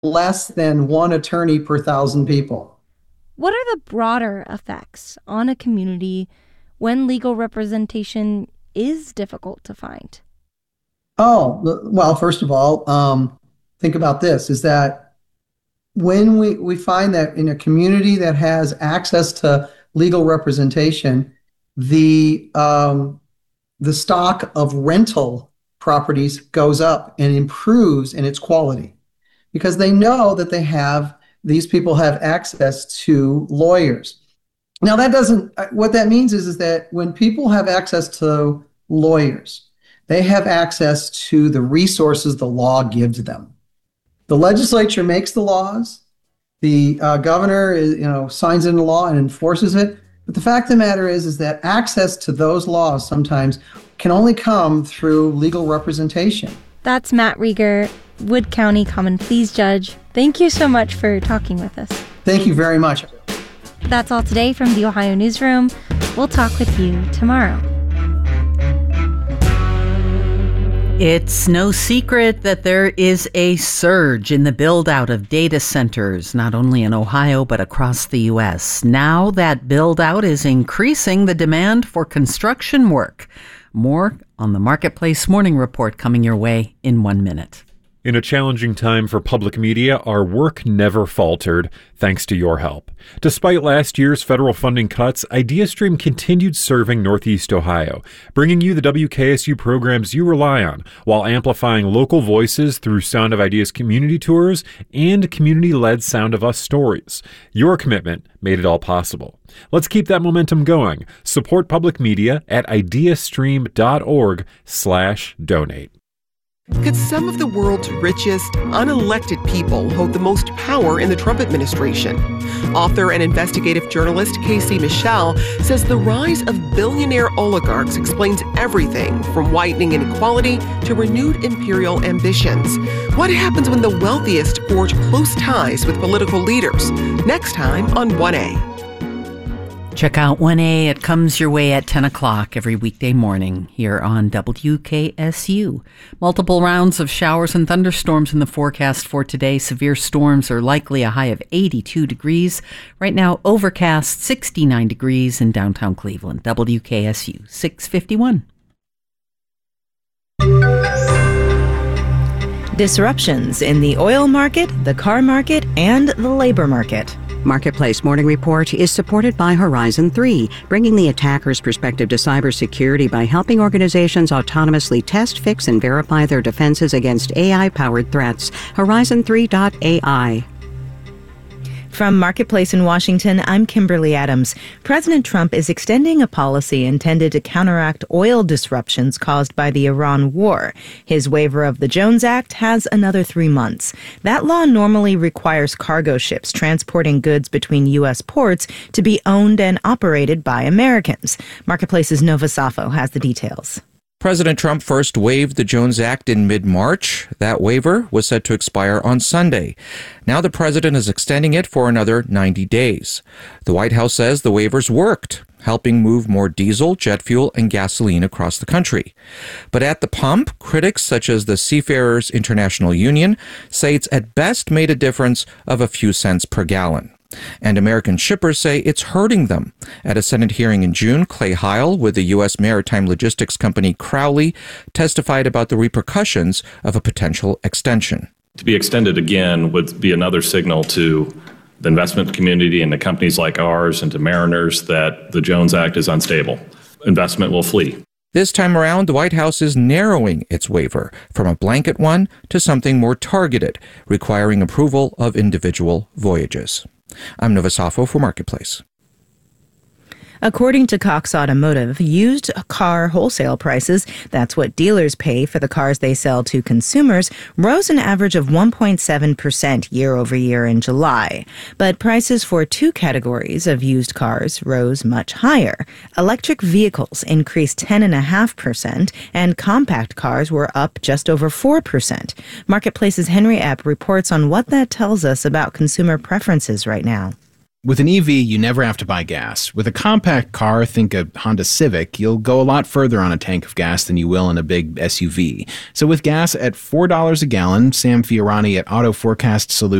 less than one attorney per thousand people. What are the broader effects on a community when legal representation is difficult to find? Oh, well, first of all, think about this, is that when we find that in a community that has access to legal representation, the stock of rental properties goes up and improves in its quality because they know that these people have access to lawyers. Now, what that means is that when people have access to lawyers, they have access to the resources the law gives them. The legislature makes the laws. The governor signs into law and enforces it. But the fact of the matter is that access to those laws sometimes can only come through legal representation. That's Matt Rieger, Wood County Common Pleas Judge. Thank you so much for talking with us. Thank you very much. That's all today from the Ohio Newsroom. We'll talk with you tomorrow. It's no secret that there is a surge in the build-out of data centers, not only in Ohio, but across the U.S. Now that build-out is increasing the demand for construction work. More on the Marketplace Morning Report coming your way in 1 minute. In a challenging time for public media, our work never faltered, thanks to your help. Despite last year's federal funding cuts, IdeaStream continued serving Northeast Ohio, bringing you the WKSU programs you rely on, while amplifying local voices through Sound of Ideas community tours and community-led Sound of Us stories. Your commitment made it all possible. Let's keep that momentum going. Support public media at ideastream.org/donate. Could some of the world's richest, unelected people hold the most power in the Trump administration? Author and investigative journalist Casey Michel says the rise of billionaire oligarchs explains everything from widening inequality to renewed imperial ambitions. What happens when the wealthiest forge close ties with political leaders? Next time on 1A. Check out 1A. It comes your way at 10 o'clock every weekday morning here on WKSU. Multiple rounds of showers and thunderstorms in the forecast for today. Severe storms are likely, a high of 82 degrees. Right now, overcast 69 degrees in downtown Cleveland. WKSU 651. Disruptions in the oil market, the car market, and the labor market. Marketplace Morning Report is supported by Horizon 3, bringing the attacker's perspective to cybersecurity by helping organizations autonomously test, fix, and verify their defenses against AI-powered threats. Horizon3.ai. From Marketplace in Washington, I'm Kimberly Adams. President Trump is extending a policy intended to counteract oil disruptions caused by the Iran war. His waiver of the Jones Act has another 3 months. That law normally requires cargo ships transporting goods between U.S. ports to be owned and operated by Americans. Marketplace's Nova Safo has the details. President Trump first waived the Jones Act in mid-March. That waiver was set to expire on Sunday. Now the president is extending it for another 90 days. The White House says the waivers worked, helping move more diesel, jet fuel, and gasoline across the country. But at the pump, critics such as the Seafarers International Union say it's at best made a difference of a few cents per gallon. And American shippers say it's hurting them. At a Senate hearing in June, Clay Heil with the U.S. maritime logistics company Crowley testified about the repercussions of a potential extension. To be extended again would be another signal to the investment community and to companies like ours and to mariners that the Jones Act is unstable. Investment will flee. This time around, the White House is narrowing its waiver from a blanket one to something more targeted, requiring approval of individual voyages. I'm Nova Safo for Marketplace. According to Cox Automotive, used car wholesale prices, that's what dealers pay for the cars they sell to consumers, rose an average of 1.7% year over year in July. But prices for two categories of used cars rose much higher. Electric vehicles increased 10.5%, and compact cars were up just over 4%. Marketplace's Henry Epp reports on what that tells us about consumer preferences right now. With an EV, you never have to buy gas. With a compact car, think a Honda Civic, you'll go a lot further on a tank of gas than you will in a big SUV. So with gas at $4 a gallon, Sam Fiorani at Auto Forecast Solutions